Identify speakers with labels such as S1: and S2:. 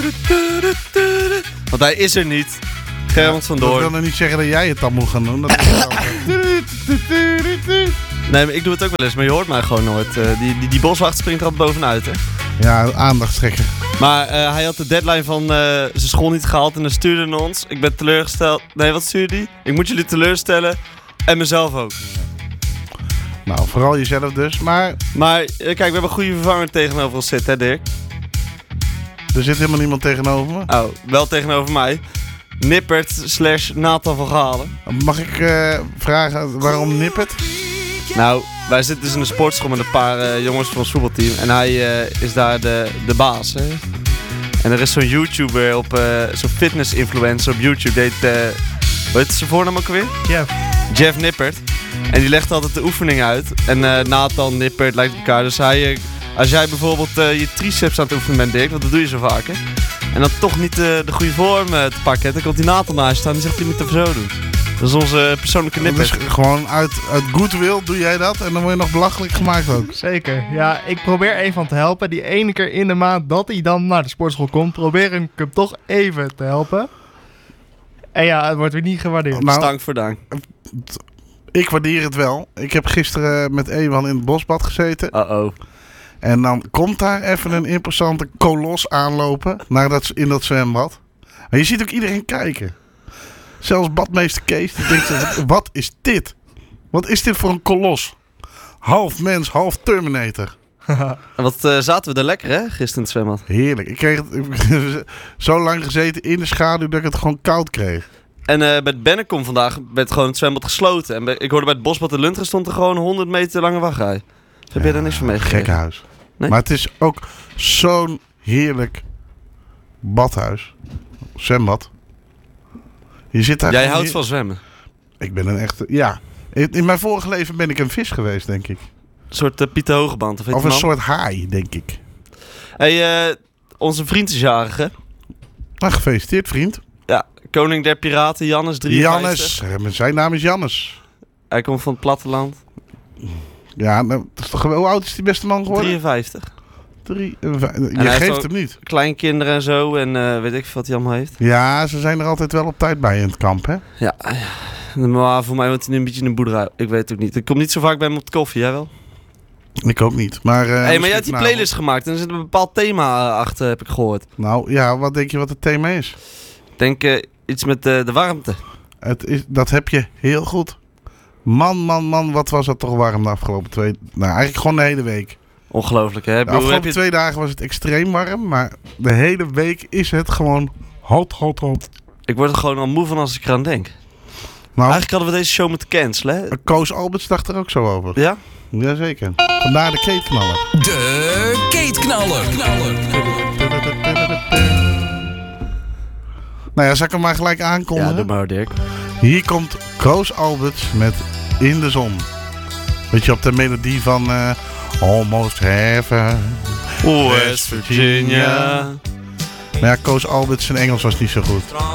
S1: Want hij is er niet. Germans van Doorn.
S2: Ik wil nog niet zeggen dat jij het dan moet gaan doen. Dat is
S1: Nee, maar ik doe het ook wel eens, maar je hoort mij gewoon nooit. Die boswacht springt er altijd bovenuit, hè.
S2: Ja, aandachtstrekker.
S1: Maar hij had de deadline van zijn school niet gehaald en dan stuurde hij ons. Ik ben teleurgesteld. Nee, wat stuurde hij? Ik moet jullie teleurstellen. En mezelf ook.
S2: Nou, vooral jezelf dus. Maar
S1: kijk, we hebben een goede vervanger tegenover ons zitten, hè Dirk?
S2: er zit helemaal niemand tegenover me.
S1: Oh, wel tegenover mij. Nippert / Nathan van Galen.
S2: Mag ik vragen waarom Nippert?
S1: Nou, wij zitten dus in een sportschool met een paar jongens van ons voetbalteam. En hij is daar de baas, hè? En er is zo'n YouTuber, zo'n fitness-influencer op YouTube. Die heet, hoe heet zijn voornaam ook alweer? Jeff Nippert. En die legt altijd de oefening uit. En Nathan Nippert lijkt op elkaar. Dus als jij bijvoorbeeld je triceps aan het oefenen bent, Dirk, want dat doe je zo vaak, hè? En dan toch niet de goede vorm te pakken hebt, dan komt die Nathan naast je staan en die zegt, je moet het zo doen. Dat is onze persoonlijke Nippert.
S2: Dus gewoon uit goodwill doe jij dat en dan word je nog belachelijk gemaakt ook.
S3: Zeker. Ja, ik probeer even te helpen. Die ene keer in de maand dat hij dan naar de sportschool komt, probeer ik hem toch even te helpen. En ja, het wordt weer niet gewaardeerd.
S2: Nou,
S1: Stank voor dank.
S2: Ik waardeer het wel. Ik heb gisteren met Ewan in het bosbad gezeten.
S1: Uh-oh.
S2: En dan komt daar even een imposante kolos aanlopen in dat zwembad. En je ziet ook iedereen kijken. Zelfs badmeester Kees. Die denkt, wat is dit? Wat is dit voor een kolos? Half mens, half Terminator.
S1: En wat zaten we er lekker, hè, gisteren in het zwembad.
S2: Heerlijk. Ik kreeg zo lang gezeten in de schaduw dat ik het gewoon koud kreeg.
S1: En bij het Bennekom vandaag werd gewoon het zwembad gesloten. En ik hoorde bij het Bosbad de Lunteren stond er gewoon 100 meter lange wachtrij. Dus heb je daar niks van meegekregen?
S2: Gekkenhuis.
S1: Nee?
S2: Maar het is ook zo'n heerlijk badhuis. Zwembad. Je zit daar.
S1: Jij houdt van zwemmen.
S2: Ik ben een echte. Ja. In mijn vorige leven ben ik een vis geweest, denk ik.
S1: Een soort Pieter Hogeband. Of
S2: Of een soort haai, denk ik.
S1: Hey, onze vriend is jarig, hè?
S2: Nou, gefeliciteerd, vriend.
S1: Ja, koning der piraten, Jannes 53.
S2: Jannes. Zijn naam is Jannes.
S1: Hij komt van het platteland.
S2: Ja, nou, dat is toch, hoe oud is die beste man geworden?
S1: 53.
S2: Je
S1: hij heeft
S2: geeft
S1: ook
S2: hem niet.
S1: Kleinkinderen en zo. En weet ik veel wat hij allemaal heeft.
S2: Ja, ze zijn er altijd wel op tijd bij in het kamp, hè?
S1: Ja. Maar voor mij woont hij nu een beetje in een boerderij. Ik weet het ook niet. Ik kom niet zo vaak bij hem op de koffie, jij wel?
S2: Ik ook niet. Maar
S1: Maar jij hebt die playlist gemaakt en er zit een bepaald thema achter, heb ik gehoord.
S2: Nou ja, wat denk je wat het thema is?
S1: Ik denk iets met de warmte.
S2: Dat heb je heel goed. Man, wat was het toch warm de afgelopen eigenlijk gewoon de hele week.
S1: Ongelooflijk, hè?
S2: De afgelopen 2 dagen was het extreem warm, maar de hele week is het gewoon hot.
S1: Ik word er gewoon al moe van als ik eraan denk.
S2: Nou,
S1: Eigenlijk hadden we deze show moeten cancelen, hè?
S2: Koos Alberts dacht er ook zo over.
S1: Ja?
S2: Jazeker. Vandaar de keetknaller.
S4: De keetknaller.
S2: Nou ja, zal ik hem maar gelijk aankondigen?
S1: Ja, doe maar, Dirk.
S2: Hier komt Koos Alberts met In de Zon. Weet je, op de melodie van Almost Heaven,
S1: West Virginia.
S2: Maar ja, Koos Alberts zijn Engels was niet zo goed.